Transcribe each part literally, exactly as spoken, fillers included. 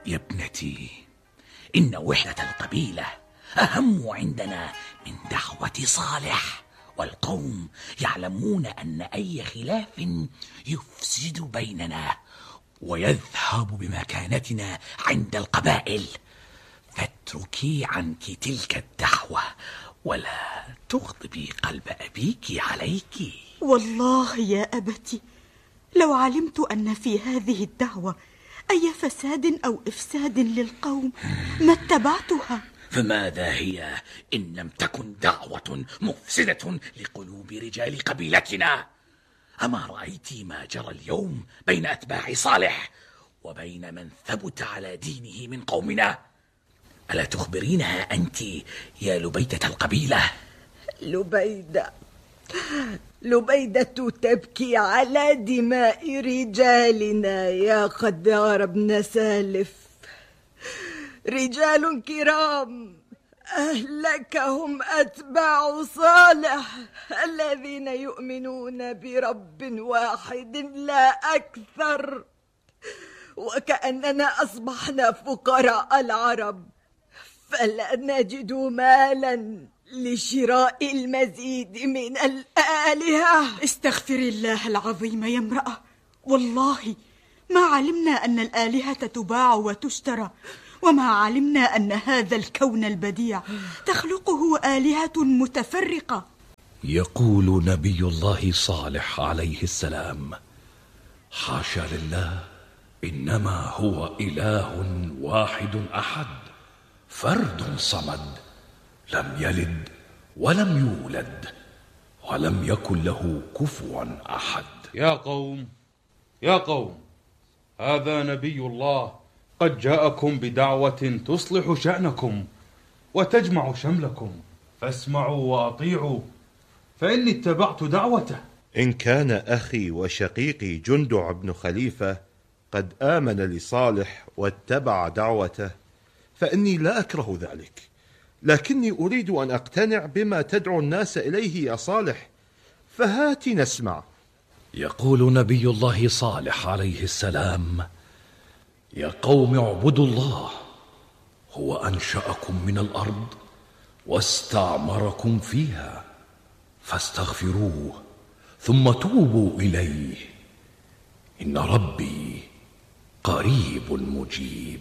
يا ابنتي، إن وحدة القبيلة أهم عندنا من دعوة صالح، والقوم يعلمون أن أي خلاف يفسد بيننا ويذهب بمكانتنا عند القبائل، فاتركي عنك تلك الدعوة ولا تغضبي قلب أبيك عليك. والله يا أبتي لو علمت أن في هذه الدعوة أي فساد أو إفساد للقوم ما اتبعتها. فماذا هي إن لم تكن دعوة مفسدة لقلوب رجال قبيلتنا؟ أما رأيت ما جرى اليوم بين أتباع صالح وبين من ثبت على دينه من قومنا؟ ألا تخبرينها أنت يا لبيدة القبيلة؟ لبيدة لبيدة تبكي على دماء رجالنا يا خدار بن سالف، رجال كرام أهلكهم أتباع صالح الذين يؤمنون برب واحد لا أكثر، وكأننا أصبحنا فقراء العرب فلا نجد مالا لشراء المزيد من الآلهة. استغفر الله العظيم يا امرأة، والله ما علمنا أن الآلهة تباع وتشترى، وما علمنا أن هذا الكون البديع تخلقه آلهة متفرقة. يقول نبي الله صالح عليه السلام: حاشا لله، إنما هو إله واحد أحد فرد صمد، لم يلد ولم يولد ولم يكن له كفوا أحد. يا قوم يا قوم هذا نبي الله قد جاءكم بدعوة تصلح شأنكم وتجمع شملكم، فاسمعوا وأطيعوا، فإني اتبعت دعوته. إن كان أخي وشقيقي جندع بن خليفة قد آمن لصالح واتبع دعوته فإني لا أكره ذلك، لكني أريد أن أقتنع بما تدعو الناس إليه يا صالح، فهات نسمع. يقول نبي الله صالح عليه السلام: يا قوم اعبدوا الله، هو أنشأكم من الأرض واستعمركم فيها، فاستغفروه ثم توبوا إليه، إن ربي قريب مجيب.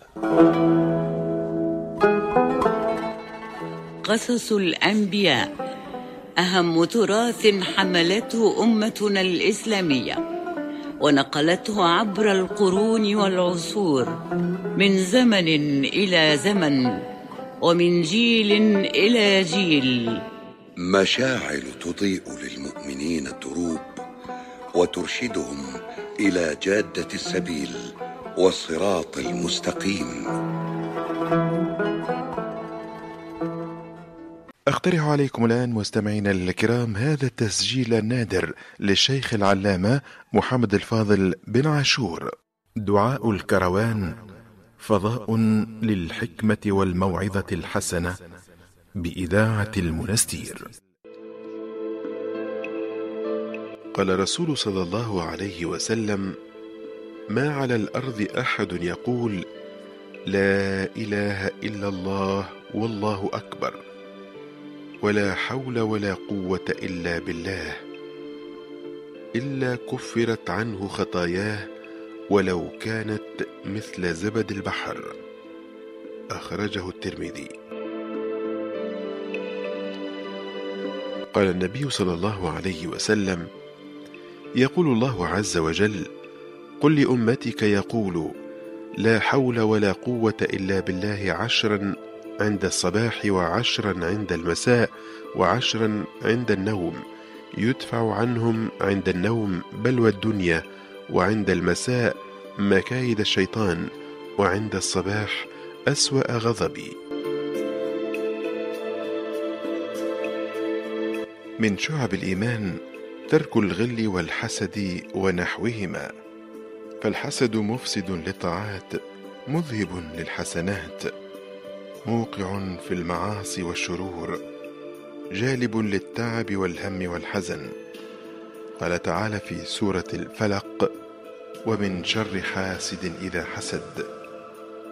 قصص الأنبياء أهم تراث حملته أمتنا الإسلامية، ونقلته عبر القرون والعصور، من زمن إلى زمن ومن جيل إلى جيل. مشاعل تضيء للمؤمنين الدروب وترشدهم إلى جادة السبيل والصراط المستقيم. أقترح عليكم الآن مستمعينا الكرام هذا التسجيل النادر للشيخ العلامة محمد الفاضل بن عاشور: دعاء الكروان، فضاء للحكمة والموعظة الحسنة، بإذاعة المنستير. قال رسول صلى الله عليه وسلم: ما على الأرض أحد يقول لا إله إلا الله والله أكبر ولا حول ولا قوة إلا بالله إلا كفرت عنه خطاياه ولو كانت مثل زبد البحر. أخرجه الترمذي. قال النبي صلى الله عليه وسلم: يقول الله عز وجل: قل لأمتك يقولوا لا حول ولا قوة إلا بالله عشرا عند الصباح وعشرا عند المساء وعشرا عند النوم، يدفع عنهم عند النوم بلوى الدنيا، وعند المساء مكايد الشيطان، وعند الصباح أسوأ غضبي. من شعب الإيمان ترك الغل والحسد ونحوهما، فالحسد مفسد للطاعات مذهب للحسنات، موقع في المعاصي والشرور، جالب للتعب والهم والحزن. قال تعالى في سورة الفلق: ومن شر حاسد إذا حسد.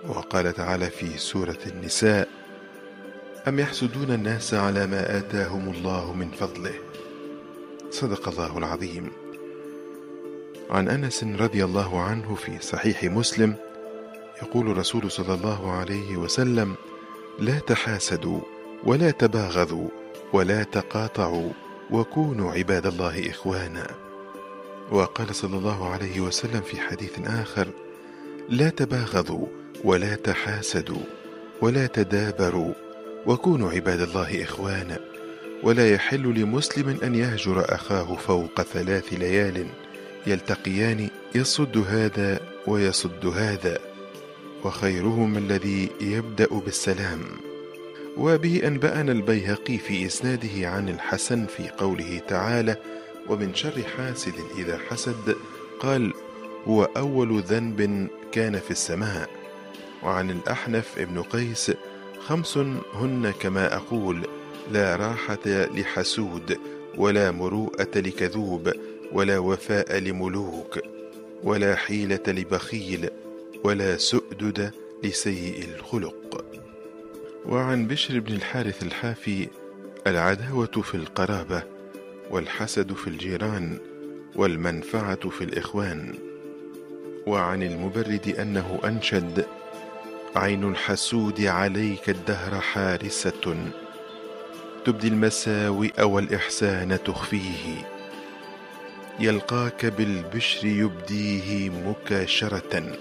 وقال تعالى في سورة النساء: أم يحسدون الناس على ما آتاهم الله من فضله. صدق الله العظيم. عن أنس رضي الله عنه في صحيح مسلم يقول الرسول صلى الله عليه وسلم: لا تحاسدوا ولا تباغضوا ولا تقاطعوا وكونوا عباد الله إخوانا. وقال صلى الله عليه وسلم في حديث آخر: لا تباغضوا ولا تحاسدوا ولا تدابروا وكونوا عباد الله إخوانا. ولا يحل لمسلم أن يهجر أخاه فوق ثلاث ليال يلتقيان يصد هذا ويصد هذا، وخيرهم الذي يبدأ بالسلام. وبه أنبأنا البيهقي في إسناده عن الحسن في قوله تعالى: ومن شر حاسد إذا حسد، قال: هو أول ذنب كان في السماء. وعن الأحنف ابن قيس: خمس هن كما أقول: لا راحة لحسود، ولا مروءة لكذوب، ولا وفاء لملوك، ولا حيلة لبخيل، ولا سؤدد لسيء الخلق. وعن بشر بن الحارث الحافي: العداوة في القرابة، والحسد في الجيران، والمنفعة في الإخوان. وعن المبرد أنه أنشد: عين الحسود عليك الدهر حارسة، تبدي المساوئ والإحسان تخفيه، يلقاك بالبشر يبديه مكاشرة،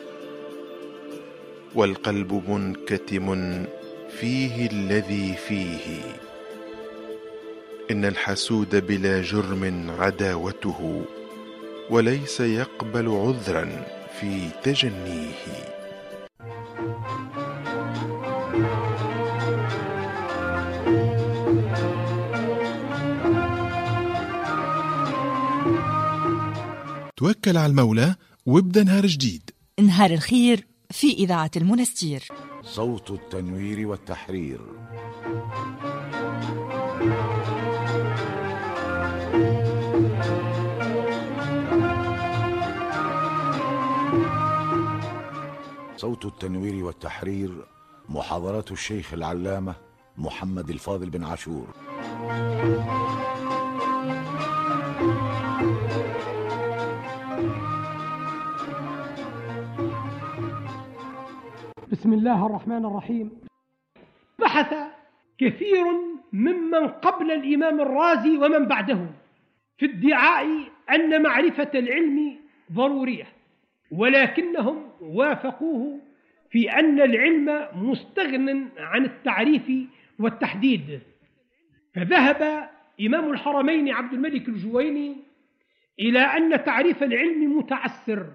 والقلب منكتم فيه الذي فيه. إن الحسود بلا جرم عداوته، وليس يقبل عذرا في تجنيه. توكل على المولى وابدأ نهار جديد. نهار الخير في إذاعة المنستير. صوت التنوير والتحرير. صوت التنوير والتحرير، محاضرات الشيخ العلامة محمد الفاضل بن عاشور. بسم الله الرحمن الرحيم. بحث كثير ممن قبل الإمام الرازي ومن بعده في ادعاء أن معرفة العلم ضرورية، ولكنهم وافقوه في أن العلم مستغن عن التعريف والتحديد. فذهب إمام الحرمين عبد الملك الجويني إلى أن تعريف العلم متعسر،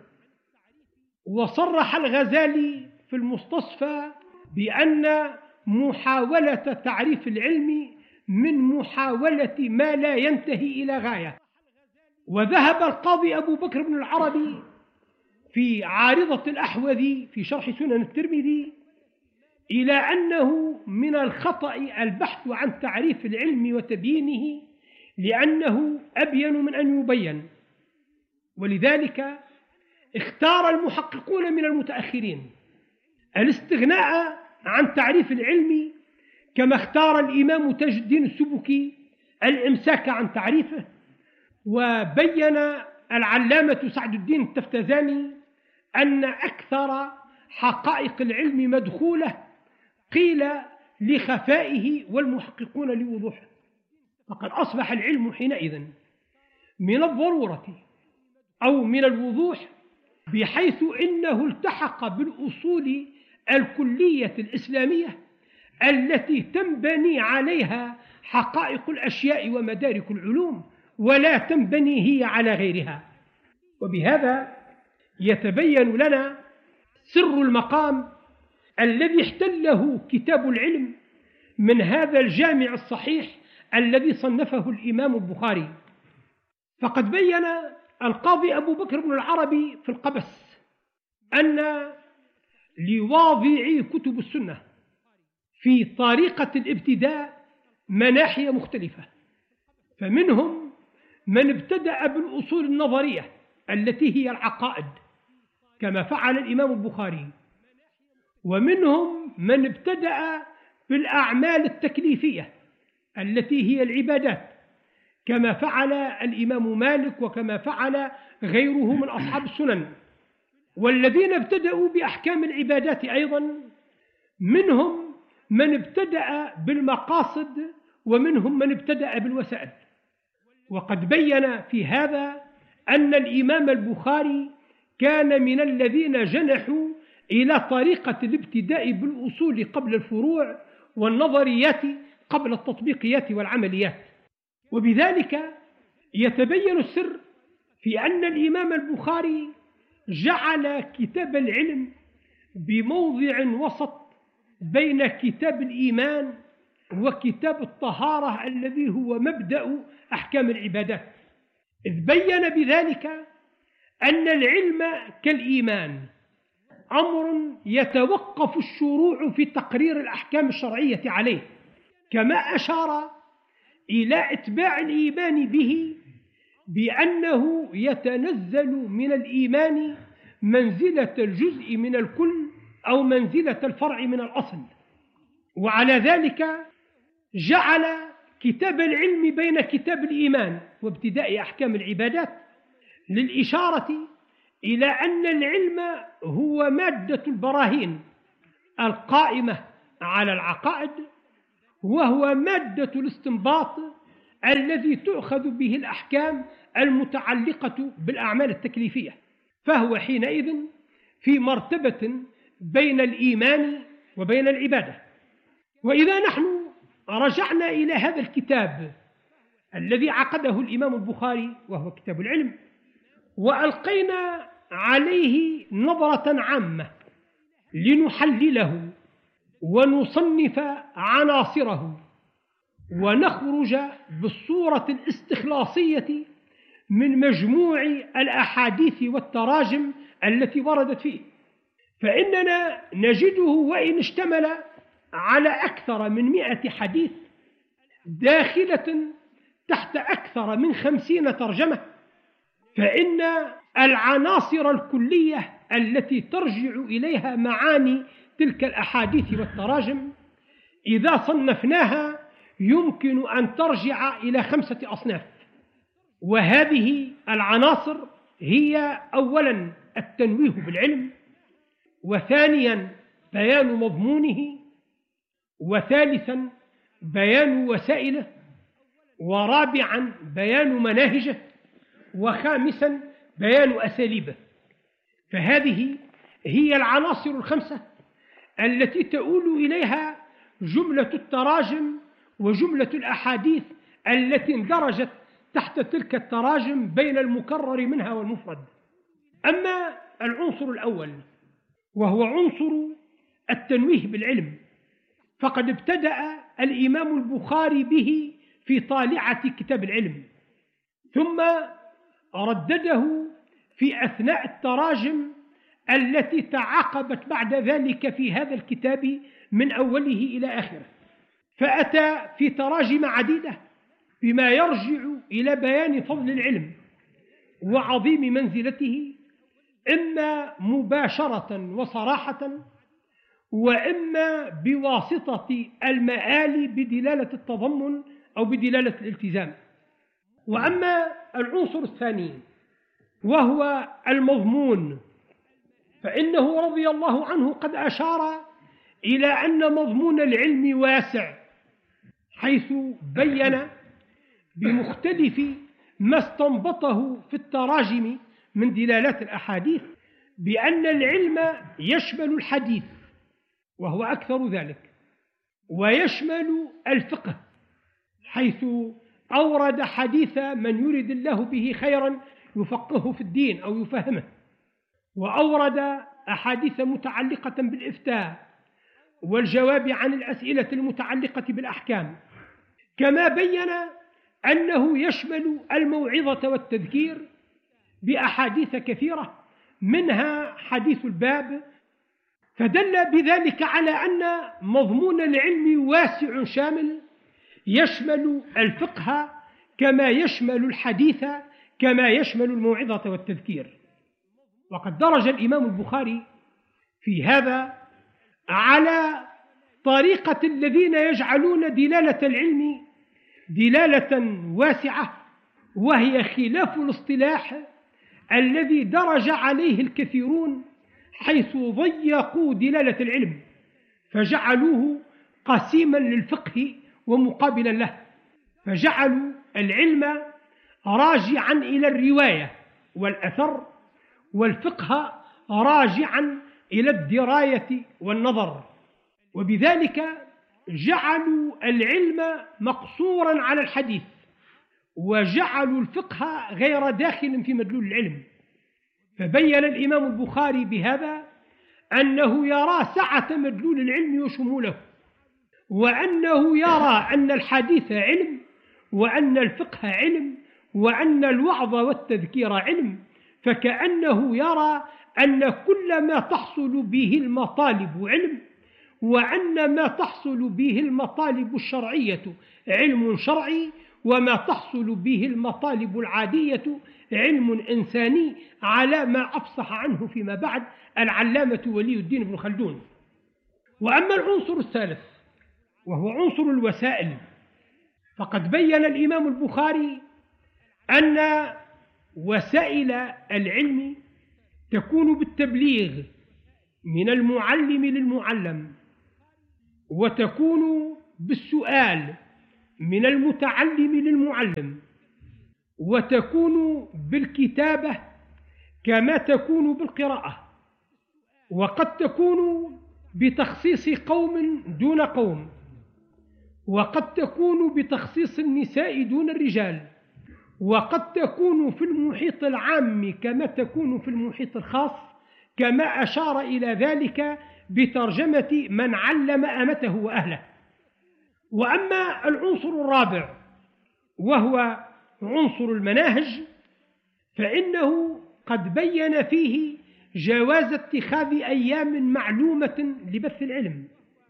وصرح الغزالي في المستصفى بأن محاولة تعريف العلم من محاولة ما لا ينتهي إلى غاية. وذهب القاضي أبو بكر بن العربي في عارضة الأحوذي في شرح سنن الترمذي إلى أنه من الخطأ البحث عن تعريف العلم وتبيينه، لأنه أبين من أن يبين. ولذلك اختار المحققون من المتأخرين الاستغناء عن تعريف العلم، كما اختار الإمام تاج الدين السبكي الإمساك عن تعريفه. وبين العلامة سعد الدين التفتزاني أن أكثر حقائق العلم مدخولة قيل لخفائه والمحققون لوضوحه. فقد أصبح العلم حينئذ من الضرورة أو من الوضوح، بحيث إنه التحق بالأصول الكلية الإسلامية التي تنبني عليها حقائق الأشياء ومدارك العلوم، ولا تنبني هي على غيرها. وبهذا يتبين لنا سر المقام الذي احتله كتاب العلم من هذا الجامع الصحيح الذي صنفه الإمام البخاري. فقد بين القاضي أبو بكر بن العربي في القبس أن لواضعي كتب السنة في طريقة الابتداء مناحي مختلفة، فمنهم من ابتدأ بالأصول النظرية التي هي العقائد كما فعل الإمام البخاري، ومنهم من ابتدأ بالأعمال التكليفية التي هي العبادات، كما فعل الإمام مالك وكما فعل غيره من أصحاب السنن. والذين ابتدأوا بأحكام العبادات أيضا منهم من ابتدأ بالمقاصد ومنهم من ابتدأ بالوسائل. وقد بين في هذا أن الإمام البخاري كان من الذين جنحوا إلى طريقة الابتداء بالأصول قبل الفروع والنظريات قبل التطبيقيات والعمليات. وبذلك يتبين السر في أن الإمام البخاري جعل كتاب العلم بموضع وسط بين كتاب الإيمان وكتاب الطهارة الذي هو مبدأ أحكام العبادات، إذ بين بذلك أن العلم كالإيمان أمر يتوقف الشروع في تقرير الأحكام الشرعية عليه، كما أشار إلى إتباع الإيمان به بأنه يتنزل من الإيمان منزلة الجزء من الكل أو منزلة الفرع من الأصل. وعلى ذلك جعل كتاب العلم بين كتاب الإيمان وابتداء أحكام العبادات للإشارة إلى أن العلم هو مادة البراهين القائمة على العقائد، وهو مادة الاستنباط الذي تؤخذ به الأحكام المتعلقة بالأعمال التكليفية، فهو حينئذ في مرتبة بين الإيمان وبين العبادة. وإذا نحن رجعنا إلى هذا الكتاب الذي عقده الإمام البخاري وهو كتاب العلم، وألقينا عليه نظرة عامة لنحلله ونصنف عناصره ونخرج بالصورة الاستخلاصية من مجموع الأحاديث والتراجم التي وردت فيه، فإننا نجده وإن اشتمل على أكثر من مئة حديث داخلة تحت أكثر من خمسين ترجمة، فإن العناصر الكلية التي ترجع إليها معاني تلك الأحاديث والتراجم إذا صنفناها يمكن أن ترجع إلى خمسة أصناف. وهذه العناصر هي أولا التنويه بالعلم، وثانيا بيان مضمونه، وثالثا بيان وسائله، ورابعا بيان مناهجه، وخامسا بيان أساليبه. فهذه هي العناصر الخمسة التي تؤول إليها جملة التراجم وجملة الأحاديث التي اندرجت تحت تلك التراجم بين المكرر منها والمفرد. أما العنصر الأول وهو عنصر التنويه بالعلم، فقد ابتدأ الإمام البخاري به في طالعة كتاب العلم، ثم ردده في أثناء التراجم التي تعاقبت بعد ذلك في هذا الكتاب من أوله إلى آخره، فأتى في تراجم عديدة بما يرجع إلى بيان فضل العلم وعظيم منزلته، إما مباشرة وصراحة، وإما بواسطة المآل بدلالة التضمن أو بدلالة الالتزام. وأما العنصر الثاني وهو المضمون، فإنه رضي الله عنه قد أشار إلى أن مضمون العلم واسع، حيث بين بمختلف ما استنبطه في التراجم من دلالات الأحاديث بأن العلم يشمل الحديث وهو أكثر ذلك، ويشمل الفقه، حيث أورد حديث من يريد الله به خيرا يفقهه في الدين أو يفهمه، وأورد أحاديث متعلقة بالإفتاء والجواب عن الأسئلة المتعلقة بالأحكام، كما بين أنه يشمل الموعظة والتذكير بأحاديث كثيرة منها حديث الباب، فدل بذلك على أن مضمون العلم واسع شامل يشمل الفقه كما يشمل الحديث كما يشمل الموعظة والتذكير. وقد درج الإمام البخاري في هذا على طريقة الذين يجعلون دلالة العلم دلالة واسعة، وهي خلاف الاصطلاح الذي درج عليه الكثيرون، حيث ضيقوا دلالة العلم فجعلوه قسيما للفقه ومقابلا له، فجعلوا العلم راجعا إلى الرواية والأثر، والفقه راجعا إلى الدراية والنظر، وبذلك جعلوا العلم مقصورا على الحديث، وجعلوا الفقه غير داخل في مدلول العلم. فبين الإمام البخاري بهذا أنه يرى سعة مدلول العلم وشموله، وأنه يرى أن الحديث علم، وأن الفقه علم، وأن الوعظ والتذكير علم، فكأنه يرى أن كل ما تحصل به المطالب علم، وأن ما تحصل به المطالب الشرعية علم شرعي، وما تحصل به المطالب العادية علم إنساني، على ما أفصح عنه فيما بعد العلامة ولي الدين بن خلدون. وأما العنصر الثالث وهو عنصر الوسائل، فقد بين الإمام البخاري أن وسائل العلم تكون بالتبليغ من المعلم للمعلم، وتكون بالسؤال من المتعلم للمعلم، وتكون بالكتابة كما تكون بالقراءة، وقد تكون بتخصيص قوم دون قوم، وقد تكون بتخصيص النساء دون الرجال، وقد تكون في المحيط العام كما تكون في المحيط الخاص، كما أشار إلى ذلك بترجمة من علم أمته وأهله. وأما العنصر الرابع وهو عنصر المناهج، فإنه قد بين فيه جواز اتخاذ أيام معلومة لبث العلم،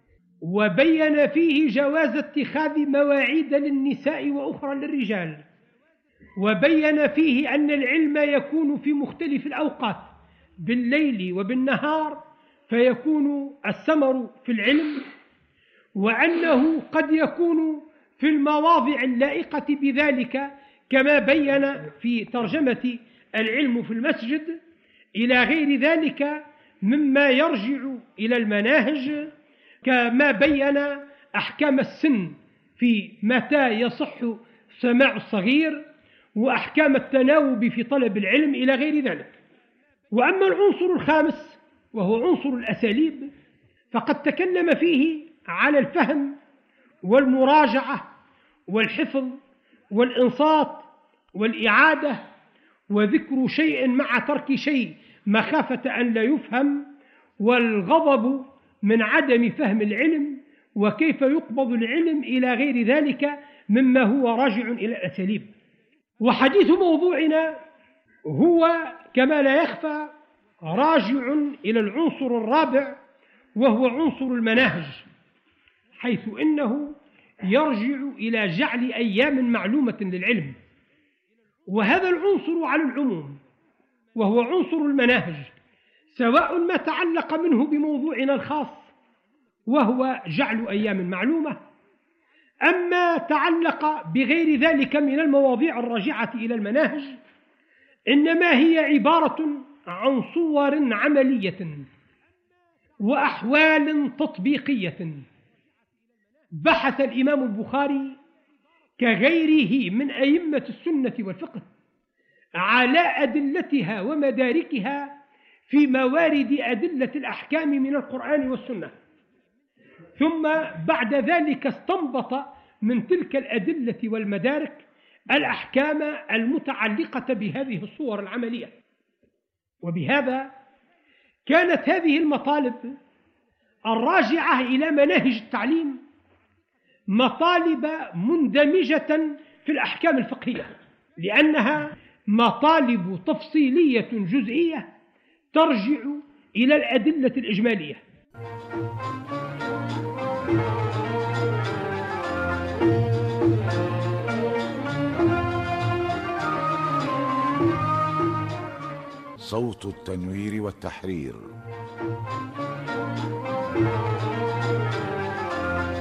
وبين فيه جواز اتخاذ مواعيد للنساء وأخرى للرجال، وبين فيه أن العلم يكون في مختلف الأوقات بالليل وبالنهار، فيكون الثمر في العلم، وأنه قد يكون في المواضع اللائقة بذلك، كما بين في ترجمة العلم في المسجد، إلى غير ذلك مما يرجع إلى المناهج، كما بين أحكام السن في متى يصح سماع الصغير، وأحكام التناوب في طلب العلم إلى غير ذلك. وأما العنصر الخامس وهو عنصر الأساليب، فقد تكلم فيه على الفهم والمراجعة والحفظ والإنصات والإعادة، وذكر شيء مع ترك شيء مخافة أن لا يفهم، والغضب من عدم فهم العلم، وكيف يقبض العلم إلى غير ذلك مما هو راجع إلى الأساليب. وحديث موضوعنا هو كما لا يخفى راجع إلى العنصر الرابع وهو عنصر المناهج، حيث إنه يرجع إلى جعل أيام معلومة للعلم، وهذا العنصر على العموم وهو عنصر المناهج، سواء ما تعلق منه بموضوعنا الخاص وهو جعل أيام معلومة، أما تعلق بغير ذلك من المواضيع الراجعة إلى المناهج، إنما هي عبارة عن صور عملية وأحوال تطبيقية بحث الإمام البخاري كغيره من أئمة السنة والفقه على أدلتها ومداركها في موارد أدلة الأحكام من القرآن والسنة، ثم بعد ذلك استنبط من تلك الأدلة والمدارك الأحكام المتعلقة بهذه الصور العملية. وبهذا كانت هذه المطالب الراجعة إلى مناهج التعليم مطالب مندمجة في الأحكام الفقهية، لأنها مطالب تفصيلية جزئية ترجع إلى الأدلة الإجمالية. صوت التنوير والتحرير.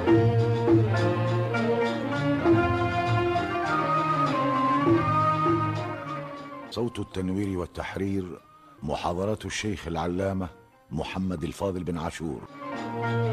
صوت التنوير والتحرير، محاضرات الشيخ العلامة محمد الفاضل بن عاشور.